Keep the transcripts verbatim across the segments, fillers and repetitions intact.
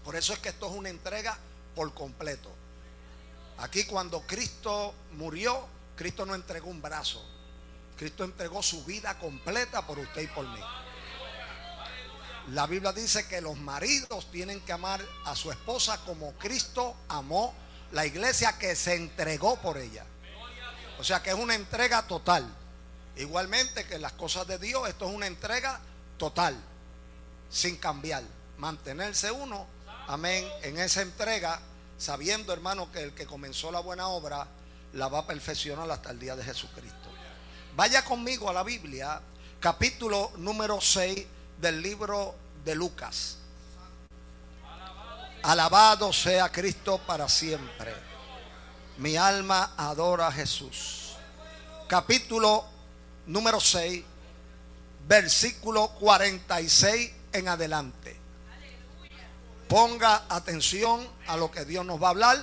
Por eso es que esto es una entrega por completo. Aquí cuando Cristo murió, Cristo no entregó un brazo. Cristo entregó su vida completa por usted y por mí. La Biblia dice que los maridos tienen que amar a su esposa como Cristo amó la iglesia, que se entregó por ella. O sea que es una entrega total. Igualmente que en las cosas de Dios, esto es una entrega total, sin cambiar. Mantenerse uno, amén, en esa entrega, sabiendo, hermano, que el que comenzó la buena obra la va a perfeccionar hasta el día de Jesucristo. Vaya conmigo a la Biblia, capítulo número seis del libro de Lucas. Alabado sea Cristo para siempre. Mi alma adora a Jesús. Capítulo número seis, versículo cuarenta y seis en adelante. Ponga atención a lo que Dios nos va a hablar.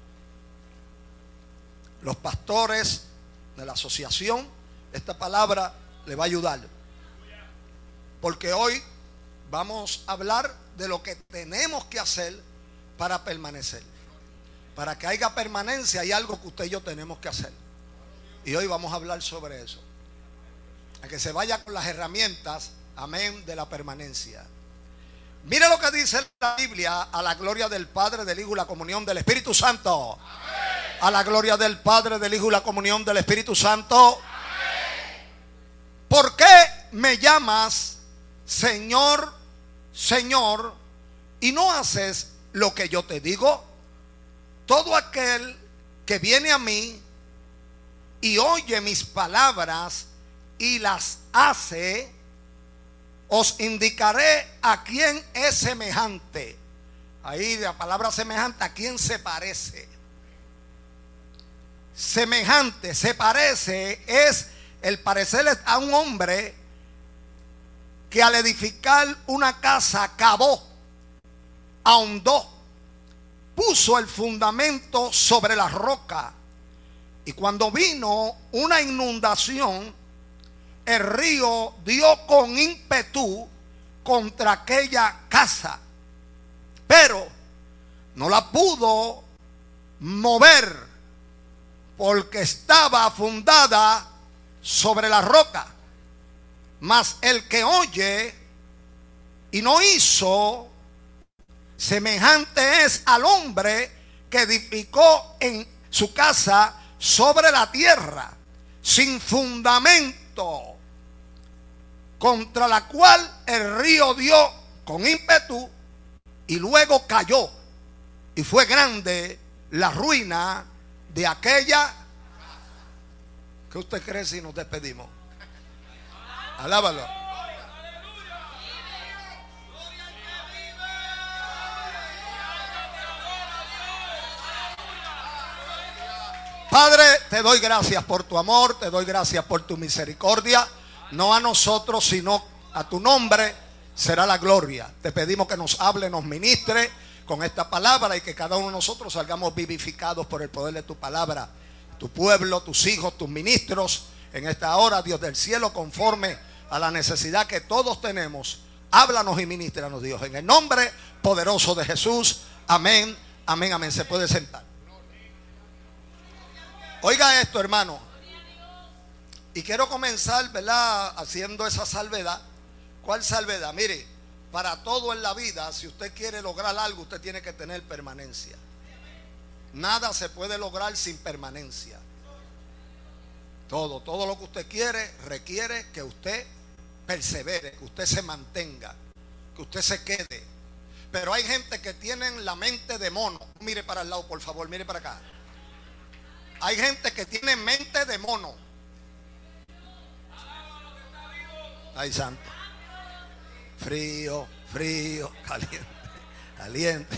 Los pastores de la asociación, esta palabra le va a ayudar. Porque hoy vamos a hablar de lo que tenemos que hacer para permanecer. Para que haya permanencia hay algo que usted y yo tenemos que hacer. Y hoy vamos a hablar sobre eso. A que se vaya con las herramientas, amén, de la permanencia. Mire lo que dice la Biblia: a la gloria del Padre, del Hijo y la comunión del Espíritu Santo. Amén. A la gloria del Padre, del Hijo y la comunión del Espíritu Santo. Amén. ¿Por qué me llamas Señor, Señor, y no haces lo que yo te digo? Todo aquel que viene a mí y oye mis palabras y las hace, os indicaré a quién es semejante. Ahí la palabra semejante, ¿a quién se parece? Semejante, se parece, es el parecer a un hombre que al edificar una casa cavó, ahondó, puso el fundamento sobre la roca, y cuando vino una inundación, el río dio con ímpetu contra aquella casa, pero no la pudo mover porque estaba fundada sobre la roca. Mas el que oye y no hizo, semejante es al hombre que edificó en su casa sobre la tierra, sin fundamento, contra la cual el río dio con ímpetu y luego cayó, y fue grande la ruina de aquella. ¿Qué usted cree si nos despedimos? Alábalo. Padre, te doy gracias por tu amor, te doy gracias por tu misericordia. No a nosotros, sino a tu nombre será la gloria. Te pedimos que nos hable, nos ministre con esta palabra, y que cada uno de nosotros salgamos vivificados por el poder de tu palabra. Tu pueblo, tus hijos, tus ministros, en esta hora, Dios del cielo, conforme a la necesidad que todos tenemos, háblanos y ministranos, Dios, en el nombre poderoso de Jesús. Amén, amén, amén. Se puede sentar. Oiga esto, hermano, y quiero comenzar, ¿verdad?, haciendo esa salvedad. ¿Cuál salvedad? Mire, para todo en la vida, si usted quiere lograr algo, usted tiene que tener permanencia. Nada se puede lograr sin permanencia. Todo, todo lo que usted quiere requiere que usted persevere, que usted se mantenga, que usted se quede. Pero hay gente que tienen la mente de mono. Mire para el lado, por favor, mire para acá. Hay gente que tiene mente de mono. Ay, santo. Frío, frío, caliente, caliente.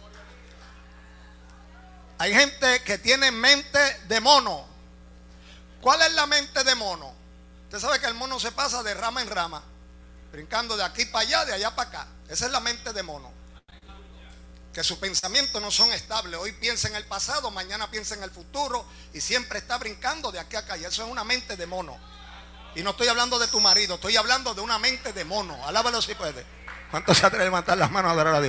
Hay gente que tiene mente de mono. ¿Cuál es la mente de mono? Usted sabe que el mono se pasa de rama en rama, brincando de aquí para allá, de allá para acá. Esa es la mente de mono. Que sus pensamientos no son estables. Hoy piensa en el pasado, mañana piensa en el futuro, y siempre está brincando de aquí a acá. Y eso es una mente de mono. Y no estoy hablando de tu marido, estoy hablando de una mente de mono. Alábalo si puede. ¿Cuántos se atreven a levantar las manos a adorar a Dios?